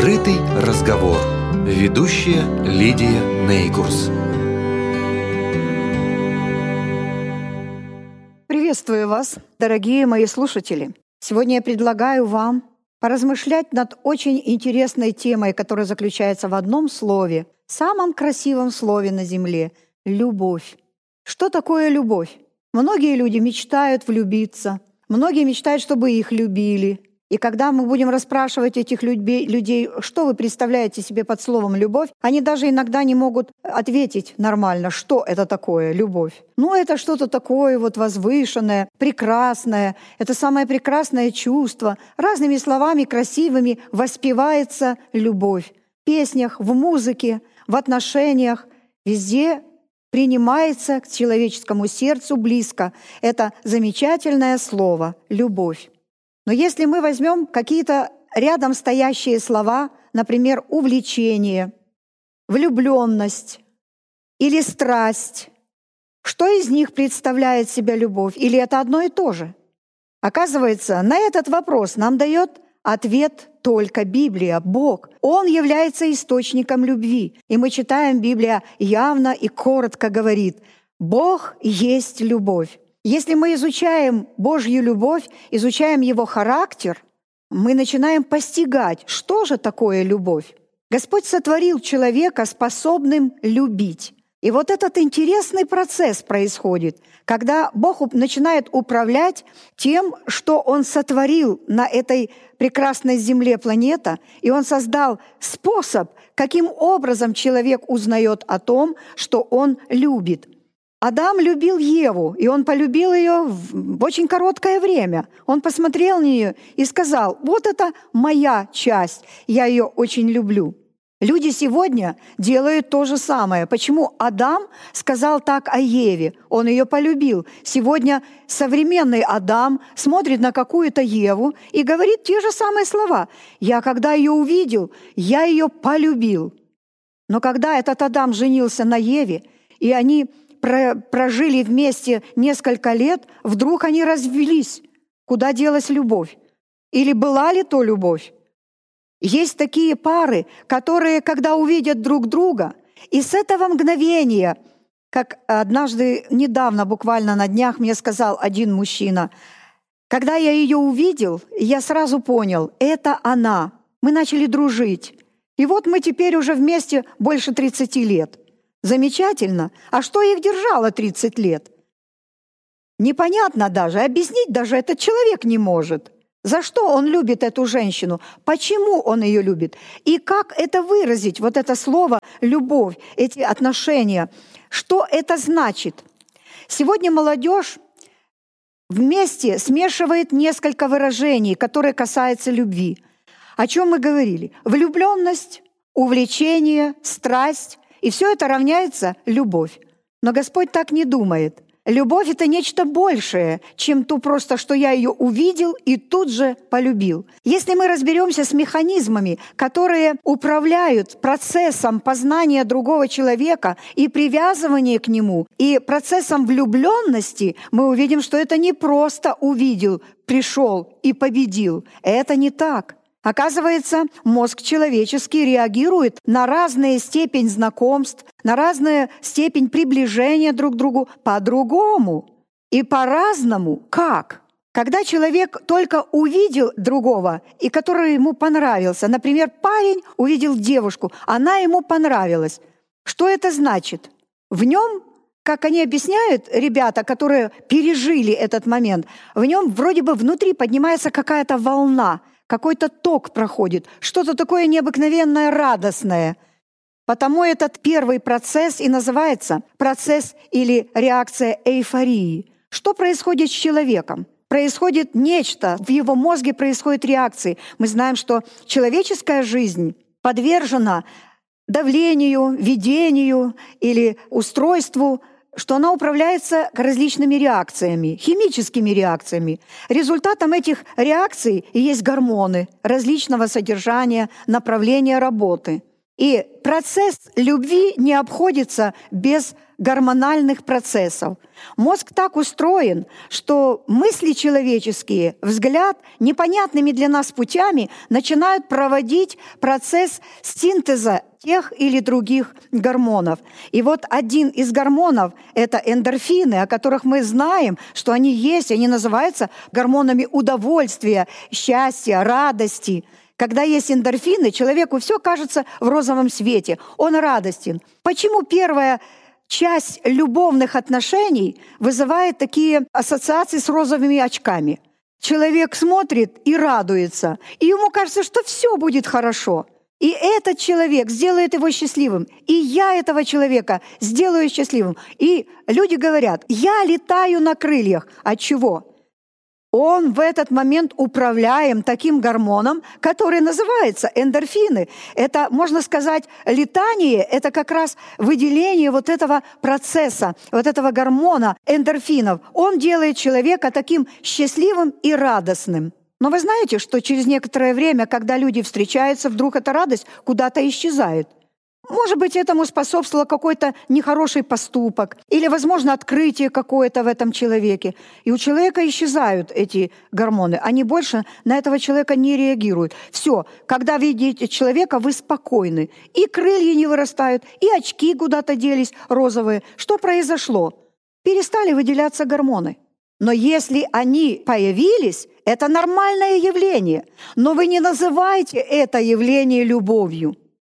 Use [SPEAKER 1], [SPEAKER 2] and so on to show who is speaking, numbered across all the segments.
[SPEAKER 1] Открытый разговор. Ведущая Лидия Нейкурс.
[SPEAKER 2] Приветствую вас, дорогие мои слушатели. Сегодня я предлагаю вам поразмышлять над очень интересной темой, которая заключается в одном слове, самом красивом слове на земле — любовь. Что такое любовь? Многие люди мечтают влюбиться, многие мечтают, чтобы их любили. И когда мы будем расспрашивать этих людей, что вы представляете себе под словом «любовь», они даже иногда не могут ответить нормально, что это такое любовь. Это что-то такое возвышенное, прекрасное. Это самое прекрасное чувство. Разными словами красивыми воспевается любовь. В песнях, в музыке, в отношениях, везде принимается к человеческому сердцу близко. Это замечательное слово «любовь». Но если мы возьмем какие-то рядом стоящие слова, например, увлечение, влюбленность или страсть, что из них представляет себя любовь? Или это одно и то же? Оказывается, на этот вопрос нам дает ответ только Библия, Бог. Он является источником любви. И мы читаем, Библия явно и коротко говорит: «Бог есть любовь». Если мы изучаем Божью любовь, изучаем Его характер, мы начинаем постигать, что же такое любовь. Господь сотворил человека способным любить. И этот интересный процесс происходит, когда Бог начинает управлять тем, что Он сотворил на этой прекрасной земле планета, и Он создал способ, каким образом человек узнает о том, что он любит. Адам любил Еву, и он полюбил ее в очень короткое время. Он посмотрел на нее и сказал: «Вот это моя часть, я ее очень люблю». Люди сегодня делают то же самое. Почему Адам сказал так о Еве? Он ее полюбил. Сегодня современный Адам смотрит на какую-то Еву и говорит те же самые слова. Когда ее увидел, я ее полюбил». Но когда этот Адам женился на Еве, и они прожили вместе несколько лет, вдруг они развелись. Куда делась любовь? Или была ли то любовь? Есть такие пары, которые, когда увидят друг друга, и с этого мгновения, как однажды, недавно, буквально на днях, мне сказал один мужчина: когда я ее увидел, я сразу понял, это она. Мы начали дружить. И мы теперь уже вместе больше 30 лет. Замечательно. А что их держало 30 лет? Непонятно даже, объяснить даже этот человек не может. За что он любит эту женщину? Почему он ее любит? И как это выразить, это слово «любовь», эти отношения? Что это значит? Сегодня молодежь вместе смешивает несколько выражений, которые касаются любви. О чем мы говорили? Влюбленность, увлечение, страсть. И все это равняется любовь. Но Господь так не думает. Любовь — это нечто большее, чем то просто, что я ее увидел и тут же полюбил. Если мы разберемся с механизмами, которые управляют процессом познания другого человека и привязывания к нему, и процессом влюбленности, мы увидим, что это не просто увидел, пришел и победил. Это не так. Оказывается, мозг человеческий реагирует на разную степень знакомств, на разную степень приближения друг к другу по-другому и по-разному. Как? Когда человек только увидел другого, и который ему понравился, например, парень увидел девушку, она ему понравилась. Что это значит? В нем, как они объясняют, ребята, которые пережили этот момент, в нем вроде бы внутри поднимается какая-то волна, какой-то ток проходит, что-то такое необыкновенное, радостное. Потому этот первый процесс и называется процесс или реакция эйфории. Что происходит с человеком? Происходит нечто, в его мозге происходят реакции. Мы знаем, что человеческая жизнь подвержена давлению, видению или устройству, что она управляется различными реакциями, химическими реакциями. Результатом этих реакций и есть гормоны различного содержания, направления работы. И процесс любви не обходится без гормональных процессов. Мозг так устроен, что мысли человеческие, взгляд непонятными для нас путями начинают проводить процесс синтеза тех или других гормонов. И вот один из гормонов – это эндорфины, о которых мы знаем, что они есть, они называются гормонами удовольствия, счастья, радости. Когда есть эндорфины, человеку все кажется в розовом свете, он радостен. Почему первая часть любовных отношений вызывает такие ассоциации с розовыми очками? Человек смотрит и радуется, и ему кажется, что все будет хорошо. И этот человек сделает его счастливым, и я этого человека сделаю счастливым. И люди говорят: я летаю на крыльях. От чего? Он в этот момент управляем таким гормоном, который называется эндорфины. Это, можно сказать, летание – это как раз выделение вот этого процесса, вот этого гормона эндорфинов. Он делает человека таким счастливым и радостным. Но вы знаете, что через некоторое время, когда люди встречаются, вдруг эта радость куда-то исчезает. Может быть, этому способствовал какой-то нехороший поступок или, возможно, открытие какое-то в этом человеке. И у человека исчезают эти гормоны. Они больше на этого человека не реагируют. Все, когда видите человека, вы спокойны. И крылья не вырастают, и очки куда-то делись розовые. Что произошло? Перестали выделяться гормоны. Но если они появились, это нормальное явление. Но вы не называйте это явление любовью.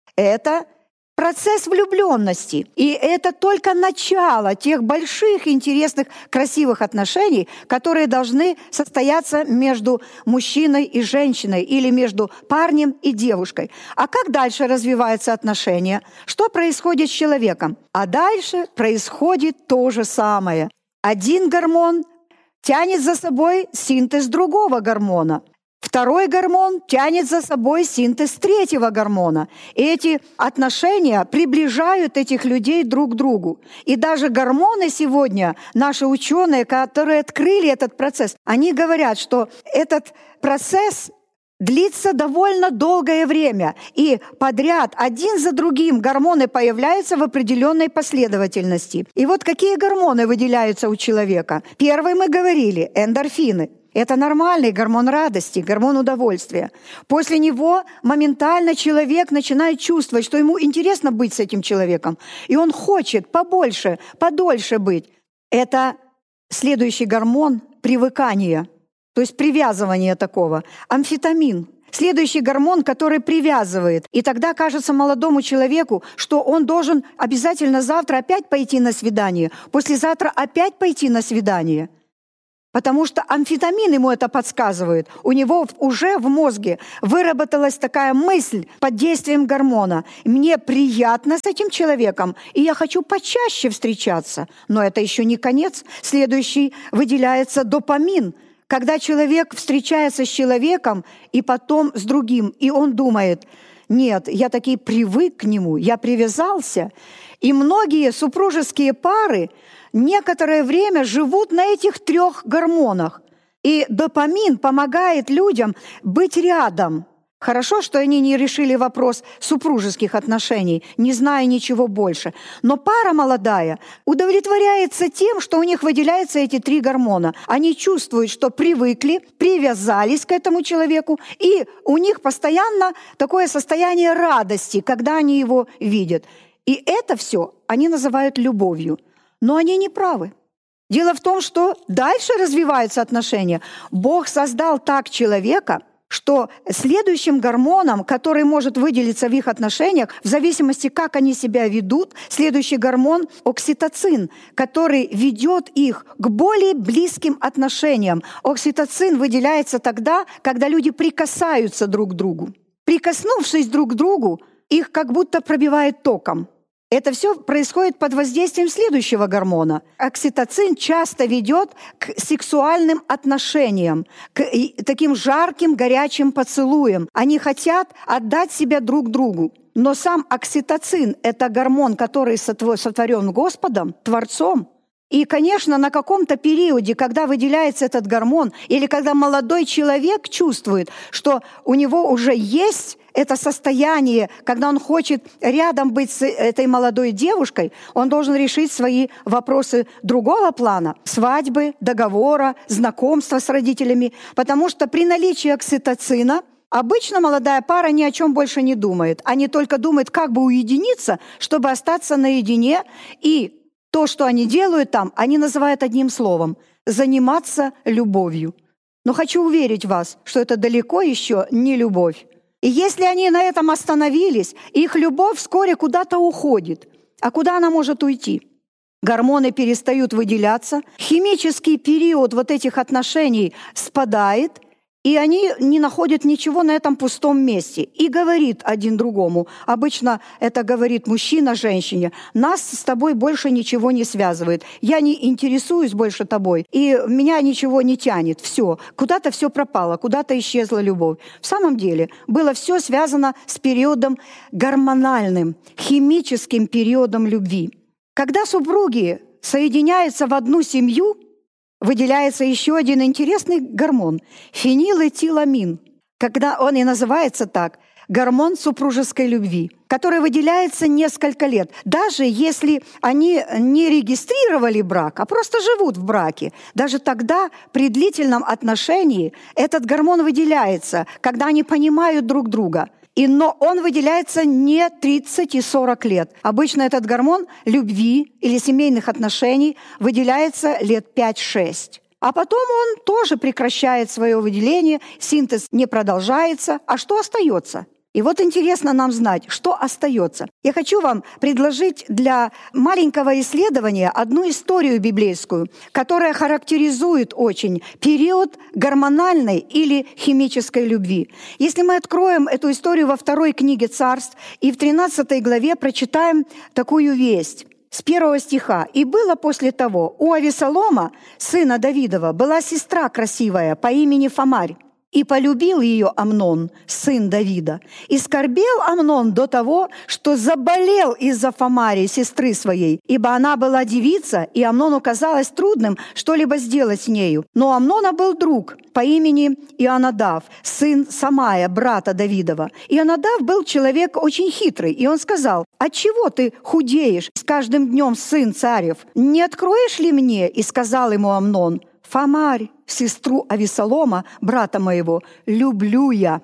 [SPEAKER 2] Это процесс влюбленности. И это только начало тех больших, интересных, красивых отношений, которые должны состояться между мужчиной и женщиной или между парнем и девушкой. А как дальше развиваются отношения? Что происходит с человеком? А дальше происходит то же самое. Один гормон тянет за собой синтез другого гормона. Второй гормон тянет за собой синтез третьего гормона. И эти отношения приближают этих людей друг к другу. И даже гормоны сегодня, наши ученые, которые открыли этот процесс, они говорят, что этот процесс длится довольно долгое время. И подряд один за другим гормоны появляются в определенной последовательности. И вот какие гормоны выделяются у человека? Первый мы говорили – эндорфины. Это нормальный гормон радости, гормон удовольствия. После него моментально человек начинает чувствовать, что ему интересно быть с этим человеком. И он хочет побольше, подольше быть. Это следующий гормон привыкания, то есть привязывания такого. Амфетамин. Следующий гормон, который привязывает. И тогда кажется молодому человеку, что он должен обязательно завтра опять пойти на свидание, послезавтра опять пойти на свидание. Потому что амфетамин ему это подсказывает. У него уже в мозге выработалась такая мысль под действием гормона. Мне приятно с этим человеком, и я хочу почаще встречаться. Но это еще не конец. Следующий выделяется допамин. Когда человек встречается с человеком и потом с другим, и он думает: нет, я таки привык к нему, я привязался. И многие супружеские пары некоторое время живут на этих 3 гормонах. И допамин помогает людям быть рядом. Хорошо, что они не решили вопрос супружеских отношений, не зная ничего больше. Но пара молодая удовлетворяется тем, что у них выделяются эти 3 гормона. Они чувствуют, что привыкли, привязались к этому человеку, и у них постоянно такое состояние радости, когда они его видят. И это все они называют любовью. Но они не правы. Дело в том, что дальше развиваются отношения. Бог создал так человека, что следующим гормоном, который может выделиться в их отношениях, в зависимости, как они себя ведут, следующий гормон – окситоцин, который ведет их к более близким отношениям. Окситоцин выделяется тогда, когда люди прикасаются друг к другу. Прикоснувшись друг к другу, их как будто пробивает током. Это все происходит под воздействием следующего гормона. Окситоцин часто ведет к сексуальным отношениям, к таким жарким, горячим поцелуям. Они хотят отдать себя друг другу. Но сам окситоцин – это гормон, который сотворен Господом, Творцом. И, конечно, на каком-то периоде, когда выделяется этот гормон, или когда молодой человек чувствует, что у него уже есть это состояние, когда он хочет рядом быть с этой молодой девушкой, он должен решить свои вопросы другого плана: свадьбы, договора, знакомства с родителями. Потому что при наличии окситоцина обычно молодая пара ни о чем больше не думает. Они только думают, как бы уединиться, чтобы остаться наедине. И то, что они делают там, они называют одним словом – заниматься любовью. Но хочу уверить вас, что это далеко еще не любовь. И если они на этом остановились, их любовь вскоре куда-то уходит. А куда она может уйти? Гормоны перестают выделяться, химический период вот этих отношений спадает, и они не находят ничего на этом пустом месте. И говорит один другому, обычно это говорит мужчина женщине: нас с тобой больше ничего не связывает, я не интересуюсь больше тобой, и меня ничего не тянет, все, куда-то все пропало, куда-то исчезла любовь. В самом деле было все связано с периодом гормональным, химическим периодом любви. Когда супруги соединяются в одну семью, выделяется еще один интересный гормон – фенилэтиламин. Когда он и называется так – гормон супружеской любви, который выделяется несколько лет. Даже если они не регистрировали брак, а просто живут в браке, даже тогда при длительном отношении этот гормон выделяется, когда они понимают друг друга. Но он выделяется не 30 и 40 лет. Обычно этот гормон любви или семейных отношений выделяется лет 5-6. А потом он тоже прекращает свое выделение, синтез не продолжается. А что остается? И вот интересно нам знать, что остается. Я хочу вам предложить для маленького исследования одну историю библейскую, которая характеризует очень период гормональной или химической любви. Если мы откроем эту историю во 2 книге Царств и в 13 главе прочитаем такую весть. С 1 стиха. «И было после того, у Авесолома, сына Давидова, была сестра красивая по имени Фамарь. И полюбил ее Амнон, сын Давида. И скорбел Амнон до того, что заболел из-за Фамари, сестры своей, ибо она была девица, и Амнону казалось трудным что-либо сделать с нею. Но у Амнона был друг по имени Ионадав, сын Самая, брата Давидова. Ионадав был человек очень хитрый, и он сказал: «Отчего ты худеешь с каждым днем, сын царев? Не откроешь ли мне?» И сказал ему Амнон: «Фамарь, сестру Авесолома, брата моего, люблю я».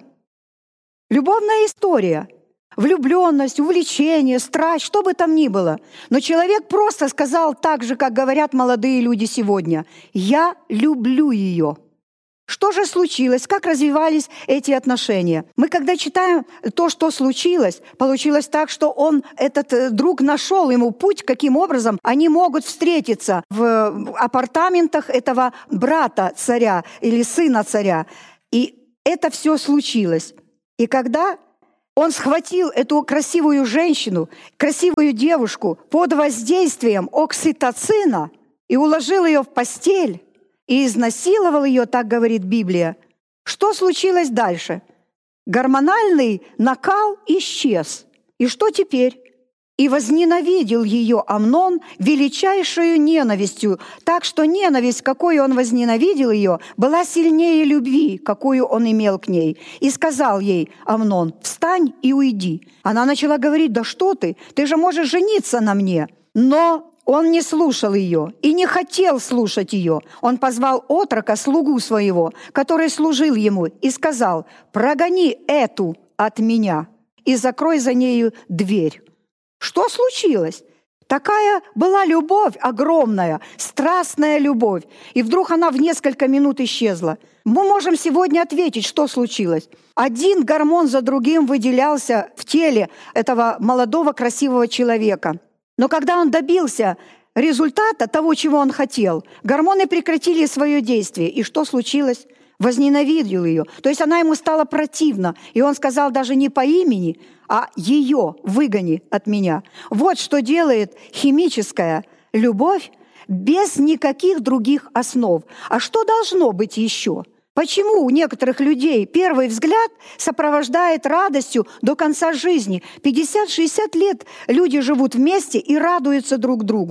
[SPEAKER 2] Любовная история. Влюбленность, увлечение, страсть, что бы там ни было. Но человек просто сказал так же, как говорят молодые люди сегодня: «Я люблю ее». Что же случилось? Как развивались эти отношения? Мы, когда читаем то, что случилось, получилось так, что этот друг нашел ему путь, каким образом они могут встретиться в апартаментах этого брата царя или сына царя. И это все случилось. И когда он схватил эту красивую женщину, красивую девушку под воздействием окситоцина и уложил ее в постель, и изнасиловал ее, так говорит Библия. Что случилось дальше? Гормональный накал исчез. И что теперь? «И возненавидел ее Амнон величайшую ненавистью, так что ненависть, какой он возненавидел ее, была сильнее любви, какую он имел к ней. И сказал ей Амнон: встань и уйди». Она начала говорить: «Да что ты же можешь жениться на мне». Но он не слушал ее и не хотел слушать ее. Он позвал отрока, слугу своего, который служил ему, и сказал: «Прогони эту от меня и закрой за нею дверь». Что случилось? Такая была любовь огромная, страстная любовь, и вдруг она в несколько минут исчезла. Мы можем сегодня ответить, что случилось. Один гормон за другим выделялся в теле этого молодого красивого человека. Но когда он добился результата того, чего он хотел, гормоны прекратили свое действие. И что случилось? Возненавидел ее. То есть она ему стала противна. И он сказал даже не по имени, а ее выгони от меня. Вот что делает химическая любовь без никаких других основ. А что должно быть еще? Почему у некоторых людей первый взгляд сопровождает радостью до конца жизни? 50-60 лет люди живут вместе и радуются друг другу.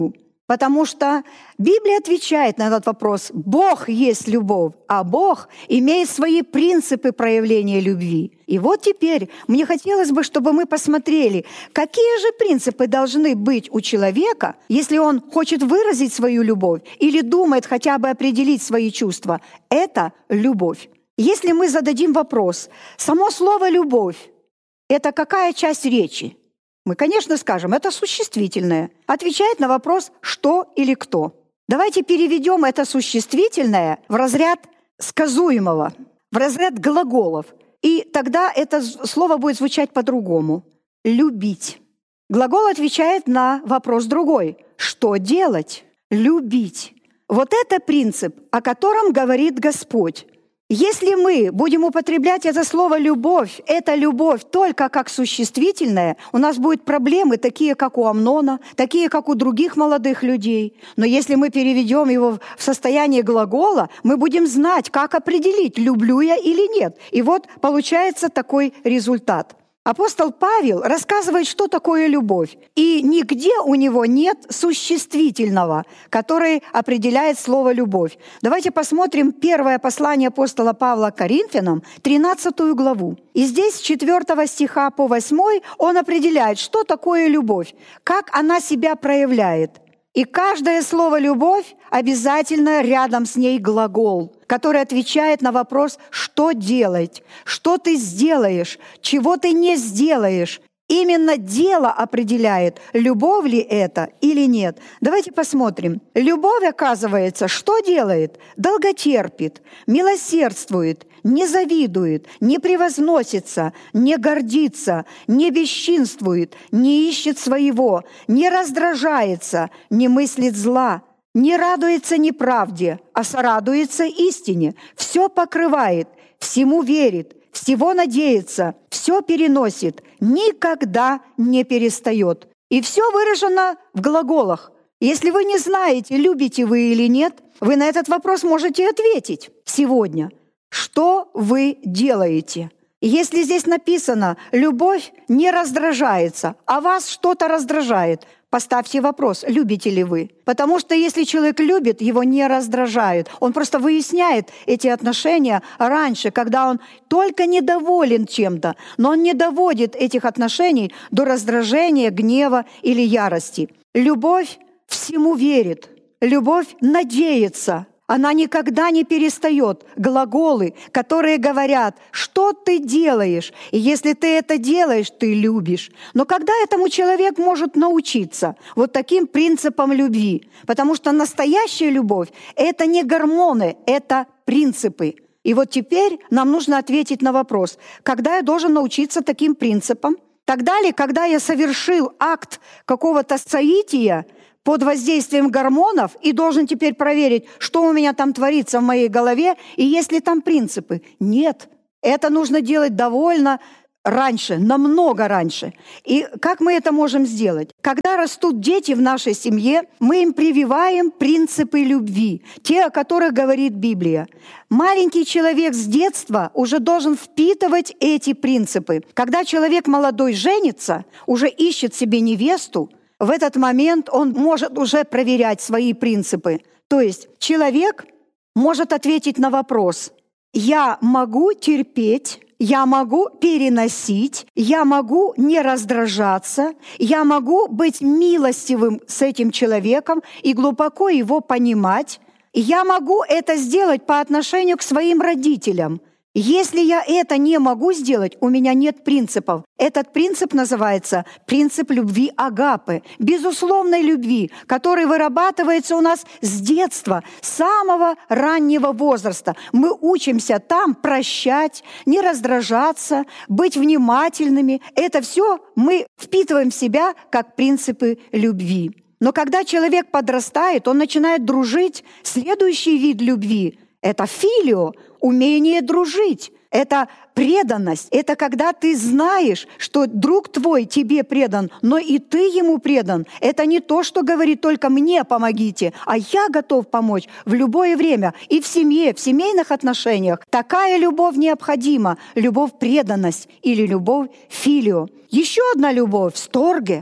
[SPEAKER 2] Потому что Библия отвечает на этот вопрос. Бог есть любовь, а Бог имеет свои принципы проявления любви. И вот теперь мне хотелось бы, чтобы мы посмотрели, какие же принципы должны быть у человека, если он хочет выразить свою любовь или думает хотя бы определить свои чувства. Это любовь. Если мы зададим вопрос, само слово «любовь» — это какая часть речи? Мы, конечно, скажем, это существительное. Отвечает на вопрос «что» или «кто». Давайте переведем это существительное в разряд сказуемого, в разряд глаголов. И тогда это слово будет звучать по-другому. «Любить». Глагол отвечает на вопрос другой. Что делать? Любить. Вот это принцип, о котором говорит Господь. Если мы будем употреблять это слово «любовь», это любовь только как существительное, у нас будут проблемы, такие, как у Амнона, такие, как у других молодых людей. Но если мы переведем его в состояние глагола, мы будем знать, как определить, люблю я или нет. И вот получается такой результат. Апостол Павел рассказывает, что такое любовь. И нигде у него нет существительного, который определяет слово «любовь». Давайте посмотрим первое послание апостола Павла к Коринфянам, 13 главу. И здесь с 4 стиха по 8 он определяет, что такое любовь, как она себя проявляет. И каждое слово «любовь» обязательно рядом с ней глагол, который отвечает на вопрос «что делать?», «что ты сделаешь?», «чего ты не сделаешь?». Именно дело определяет, любовь ли это или нет. Давайте посмотрим. Любовь, оказывается, что делает? Долготерпит, милосердствует, не завидует, не превозносится, не гордится, не бесчинствует, не ищет своего, не раздражается, не мыслит зла, не радуется неправде, а сорадуется истине, все покрывает, всему верит, всего надеется, все переносит, никогда не перестает. И все выражено в глаголах. Если вы не знаете, любите вы или нет, вы на этот вопрос можете ответить сегодня. Что вы делаете? Если здесь написано «любовь не раздражается», а вас что-то раздражает, поставьте вопрос, любите ли вы. Потому что если человек любит, его не раздражает. Он просто выясняет эти отношения раньше, когда он только недоволен чем-то, но он не доводит этих отношений до раздражения, гнева или ярости. Любовь всему верит, любовь надеется. Она никогда не перестает. Глаголы, которые говорят, что ты делаешь. И если ты это делаешь, ты любишь. Но когда этому человек может научиться вот таким принципам любви? Потому что настоящая любовь – это не гормоны, это принципы. И вот теперь нам нужно ответить на вопрос, когда я должен научиться таким принципам? Тогда ли, когда я совершил акт какого-то соития, под воздействием гормонов и должен теперь проверить, что у меня там творится в моей голове и есть ли там принципы. Нет, это нужно делать довольно раньше, намного раньше. И как мы это можем сделать? Когда растут дети в нашей семье, мы им прививаем принципы любви, те, о которых говорит Библия. Маленький человек с детства уже должен впитывать эти принципы. Когда человек молодой женится, уже ищет себе невесту, в этот момент он может уже проверять свои принципы. То есть человек может ответить на вопрос: «Я могу терпеть, я могу переносить, я могу не раздражаться, я могу быть милостивым с этим человеком и глубоко его понимать, я могу это сделать по отношению к своим родителям». Если я это не могу сделать, у меня нет принципов. Этот принцип называется принцип любви агапы, безусловной любви, который вырабатывается у нас с детства, с самого раннего возраста. Мы учимся там прощать, не раздражаться, быть внимательными. Это все мы впитываем в себя как принципы любви. Но когда человек подрастает, он начинает дружить. Следующий вид любви — это филио, умение дружить. Это преданность. Это когда ты знаешь, что друг твой тебе предан, но и ты ему предан. Это не то, что говорит только «мне помогите», а я готов помочь в любое время. И в семье, в семейных отношениях такая любовь необходима. Любовь преданность или любовь филио. Еще одна любовь — сторге.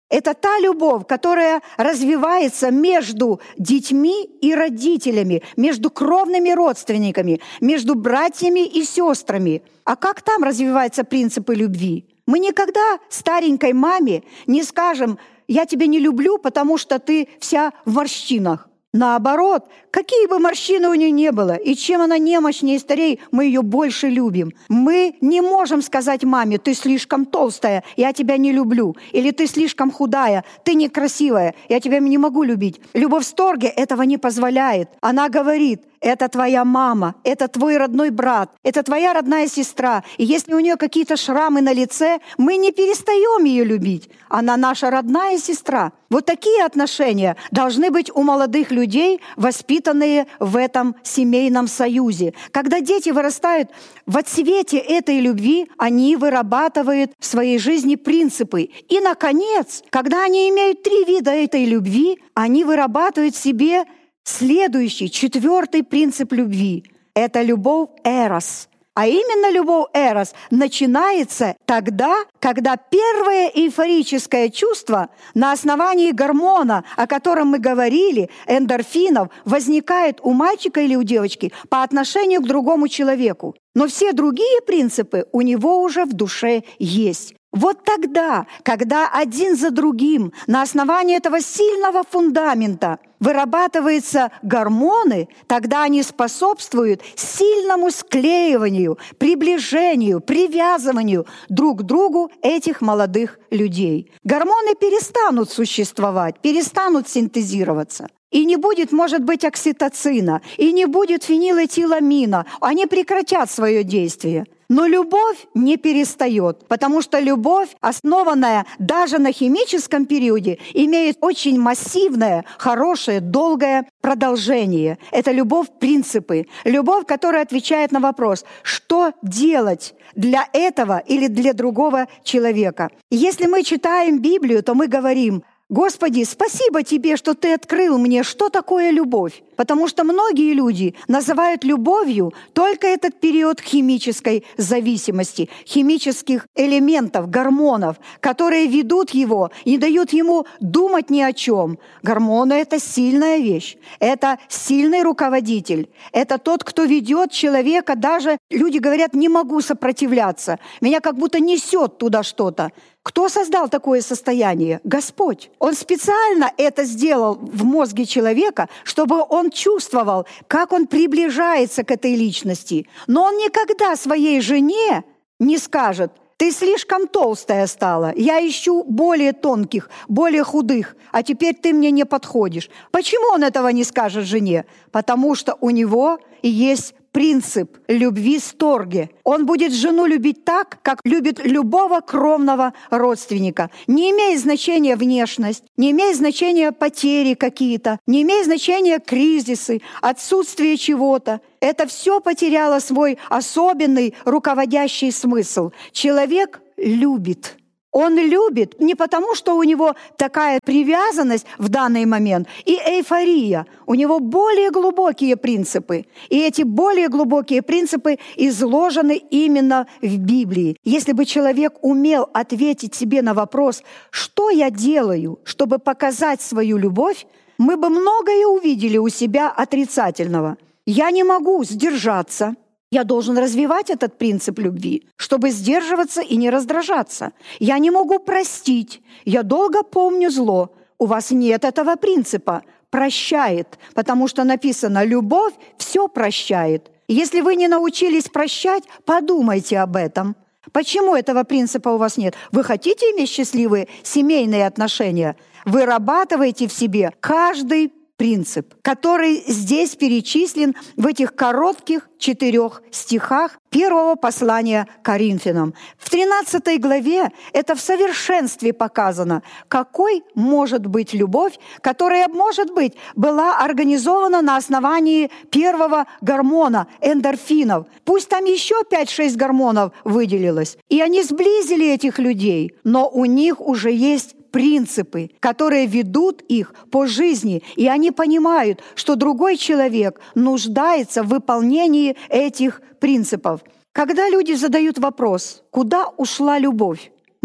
[SPEAKER 2] Это та любовь, которая развивается между детьми и родителями, между кровными родственниками, между братьями и сестрами. А как там развиваются принципы любви? Мы никогда старенькой маме не скажем: «Я тебя не люблю, потому что ты вся в морщинах». Наоборот, какие бы морщины у нее не было, и чем она немощнее и старее, мы ее больше любим. Мы не можем сказать маме: «Ты слишком толстая, я тебя не люблю», или «Ты слишком худая, ты некрасивая, я тебя не могу любить». Любовь Сторге этого не позволяет. Она говорит: это твоя мама, это твой родной брат, это твоя родная сестра. И если у нее какие-то шрамы на лице, мы не перестаем ее любить. Она наша родная сестра. Вот такие отношения должны быть у молодых людей, воспитанные в этом семейном союзе. Когда дети вырастают в отсвете этой любви, они вырабатывают в своей жизни принципы. И, наконец, когда они имеют 3 вида этой любви, они вырабатывают в себе следующий, 4-й принцип любви — это любовь эрос. А именно любовь эрос начинается тогда, когда первое эйфорическое чувство на основании гормона, о котором мы говорили, эндорфинов, возникает у мальчика или у девочки по отношению к другому человеку. Но все другие принципы у него уже в душе есть. Вот тогда, когда один за другим на основании этого сильного фундамента вырабатываются гормоны, тогда они способствуют сильному склеиванию, приближению, привязыванию друг к другу этих молодых людей. Гормоны перестанут существовать, перестанут синтезироваться. И не будет, может быть, окситоцина, и не будет фенилэтиламина. Они прекратят свое действие. Но любовь не перестает, потому что любовь, основанная даже на химическом периоде, имеет очень массивное, хорошее, долгое продолжение. Это любовь-принципы. Любовь, которая отвечает на вопрос, что делать для этого или для другого человека. Если мы читаем Библию, то мы говорим: «Господи, спасибо Тебе, что Ты открыл мне, что такое любовь». Потому что многие люди называют любовью только этот период химической зависимости, химических элементов, гормонов, которые ведут его и не дают ему думать ни о чем. Гормоны — это сильная вещь, это сильный руководитель, это тот, кто ведет человека. Даже люди говорят: «Не могу сопротивляться, меня как будто несет туда что-то». Кто создал такое состояние? Господь. Он специально это сделал в мозге человека, чтобы он чувствовал, как он приближается к этой личности. Но он никогда своей жене не скажет: «Ты слишком толстая стала, я ищу более тонких, более худых, а теперь ты мне не подходишь». Почему он этого не скажет жене? Потому что у него есть принцип любви Сторге. Он будет жену любить так, как любит любого кровного родственника. Не имеет значения внешность, не имеет значения потери какие-то, не имеет значения кризисы, отсутствие чего-то. Это все потеряло свой особенный руководящий смысл. Человек любит. Он любит не потому, что у него такая привязанность в данный момент и эйфория. У него более глубокие принципы. И эти более глубокие принципы изложены именно в Библии. Если бы человек умел ответить себе на вопрос: «Что я делаю, чтобы показать свою любовь?», мы бы многое увидели у себя отрицательного. Я не могу сдержаться. Я должен развивать этот принцип любви, чтобы сдерживаться и не раздражаться. Я не могу простить. Я долго помню зло. У вас нет этого принципа. Прощает, потому что написано: любовь все прощает. Если вы не научились прощать, подумайте об этом. Почему этого принципа у вас нет? Вы хотите иметь счастливые семейные отношения? Вырабатывайте в себе каждый принцип, который здесь перечислен в этих коротких 4 стихах 1 послания к Коринфянам. В 13 главе это в совершенстве показано, какой может быть любовь, которая, может быть, была организована на основании первого гормона — эндорфинов. Пусть там еще 5-6 гормонов выделилось, и они сблизили этих людей, но у них уже есть принципы, которые ведут их по жизни, и они понимают, что другой человек нуждается в выполнении этих принципов. Когда люди задают вопрос: «Куда ушла любовь?»,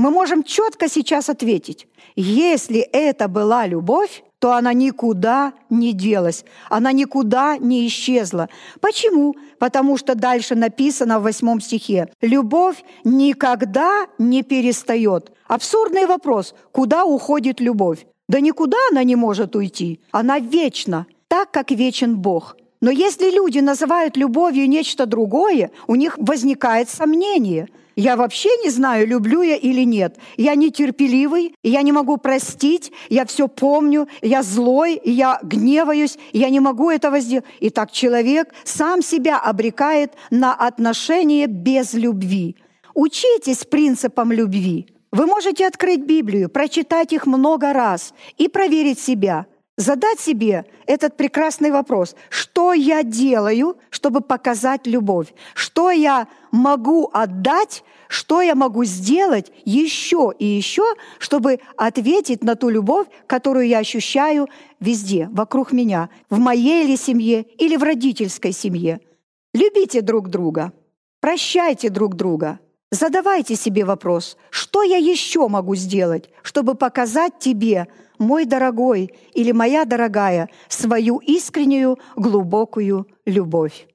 [SPEAKER 2] мы можем четко сейчас ответить. Если это была любовь, то она никуда не делась, она никуда не исчезла. Почему? Потому что дальше написано в 8 стихе: «Любовь никогда не перестает». Абсурдный вопрос: куда уходит любовь? Да никуда она не может уйти, она вечна, так как вечен Бог. Но если люди называют любовью нечто другое, у них возникает сомнение. Я вообще не знаю, люблю я или нет. Я нетерпеливый, я не могу простить, я все помню, я злой, я гневаюсь, я не могу этого сделать. И так человек сам себя обрекает на отношения без любви. Учитесь принципам любви. Вы можете открыть Библию, прочитать их много раз и проверить себя. Задать себе этот прекрасный вопрос: что я делаю, чтобы показать любовь? Что я могу отдать, что я могу сделать еще и еще, чтобы ответить на ту любовь, которую я ощущаю везде, вокруг меня, в моей ли семье или в родительской семье? Любите друг друга, прощайте друг друга. Задавайте себе вопрос: что я еще могу сделать, чтобы показать тебе, мой дорогой или моя дорогая, свою искреннюю, глубокую любовь.